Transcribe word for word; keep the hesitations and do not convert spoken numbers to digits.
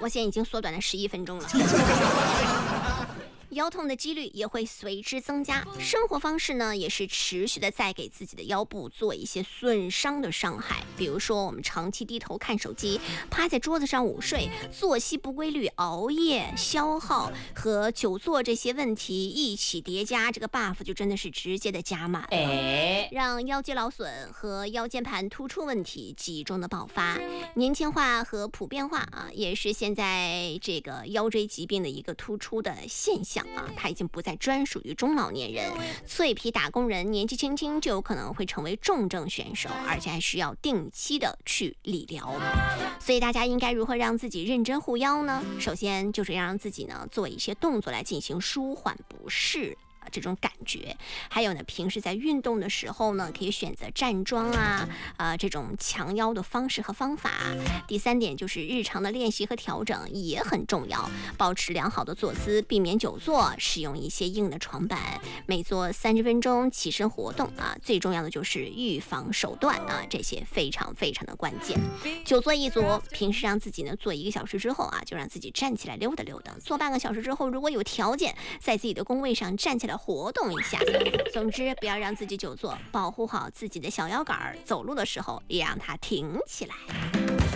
我现在已经缩短了十一分钟了。腰痛的几率也会随之增加，生活方式呢也是持续的在给自己的腰部做一些损伤的伤害。比如说我们长期低头看手机，趴在桌子上午睡，作息不规律，熬夜、消耗和久坐这些问题一起叠加，这个 buff 就真的是直接的加满了，哎，让腰肌劳损和腰间盘突出问题集中的爆发。年轻化和普遍化啊，也是现在这个腰椎疾病的一个突出的现象。啊，它已经不再专属于中老年人，脆皮打工人年纪轻轻就有可能会成为重症选手，而且还需要定期的去理疗。所以大家应该如何让自己认真护腰呢？首先就是要让自己呢做一些动作来进行舒缓不适这种感觉。还有呢，平时在运动的时候呢，可以选择站桩啊，呃，这种强腰的方式和方法。第三点就是日常的练习和调整也很重要，保持良好的坐姿，避免久坐，使用一些硬的床板，每做三十分钟起身活动啊。最重要的就是预防手段啊，这些非常非常的关键。久坐一组，平时让自己呢做一个小时之后啊，就让自己站起来溜达溜达，做半个小时之后，如果有条件，在自己的工位上站起来活动一下。总之不要让自己久坐，保护好自己的小腰杆，走路的时候也让它挺起来。